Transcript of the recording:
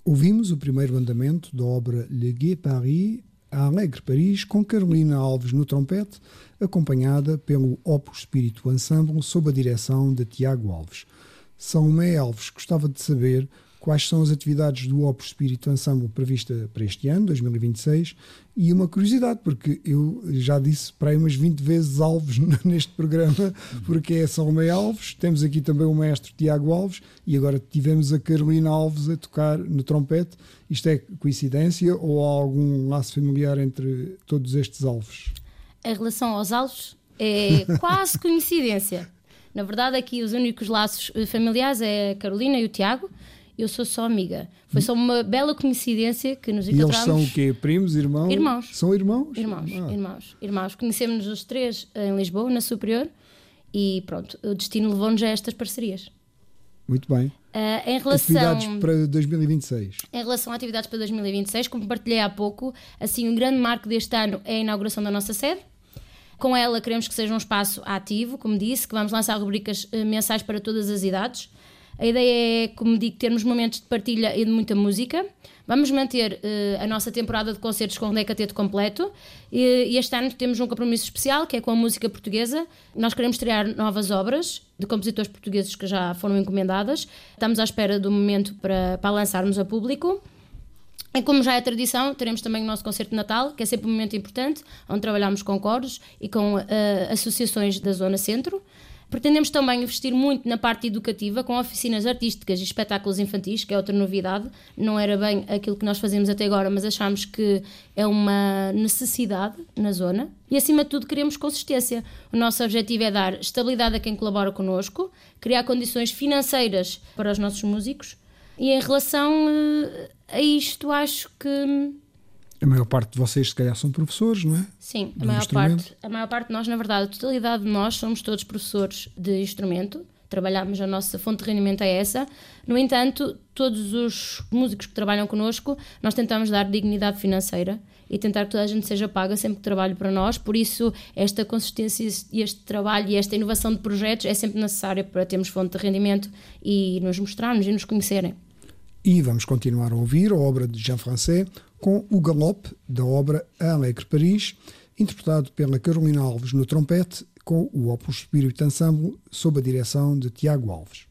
Ouvimos o primeiro andamento da obra Le Gai Paris, a Alegre Paris, com Carolina Alves no trompete, acompanhada pelo Opus Spiritu Ensemble, sob a direção de Tiago Alves. Salomé Alves gostava de saber quais são as atividades do Opus Spiritu Ensemble prevista para este ano, 2026, e uma curiosidade, porque eu já disse para aí umas 20 vezes Alves neste programa, porque é Salomé Alves, temos aqui também o maestro Tiago Alves, e agora tivemos a Carolina Alves a tocar no trompete. Isto é coincidência ou há algum laço familiar entre todos estes Alves? Em relação aos Alves, é quase coincidência. Na verdade, aqui os únicos laços familiares é a Carolina e o Tiago. Eu sou só amiga. Foi só uma bela coincidência que nos encontramos. E eles são o quê? Primos, irmãos? Irmãos. São irmãos? Irmãos. Conhecemos-nos os três em Lisboa, na Superior, e pronto, o destino levou-nos a estas parcerias. Muito bem. Em relação... Atividades para 2026? Em relação a atividades para 2026, como partilhei há pouco, assim, um grande marco deste ano é a inauguração da nossa sede. Com ela queremos que seja um espaço ativo, como disse, que vamos lançar rubricas mensais para todas as idades. A ideia é, como digo, termos momentos de partilha e de muita música. Vamos manter a nossa temporada de concertos com o decateto completo e este ano temos um compromisso especial, que é com a música portuguesa. Nós queremos estrear novas obras de compositores portugueses que já foram encomendadas. Estamos à espera do momento para lançarmos a público. E como já é tradição, teremos também o nosso concerto de Natal, que é sempre um momento importante, onde trabalhamos com coros e com associações da Zona Centro. Pretendemos também investir muito na parte educativa, com oficinas artísticas e espetáculos infantis, que é outra novidade. Não era bem aquilo que nós fazemos até agora, mas achamos que é uma necessidade na zona. E, acima de tudo, queremos consistência. O nosso objetivo é dar estabilidade a quem colabora connosco, criar condições financeiras para os nossos músicos. E em relação a isto, acho que... A maior parte de vocês, se calhar, são professores, não é? Sim, a maior parte de nós, na verdade, a totalidade de nós somos todos professores de instrumento. Trabalhamos, a nossa fonte de rendimento é essa. No entanto, todos os músicos que trabalham connosco, nós tentamos dar dignidade financeira e tentar que toda a gente seja paga sempre que trabalhe para nós. Por isso, esta consistência e este trabalho e esta inovação de projetos é sempre necessária para termos fonte de rendimento e nos mostrarmos e nos conhecerem. E vamos continuar a ouvir a obra de Jean Francais com o galope da obra A Alegre Paris, interpretado pela Carolina Alves no trompete, com o Opus Spiritu Ensemble, sob a direção de Tiago Alves.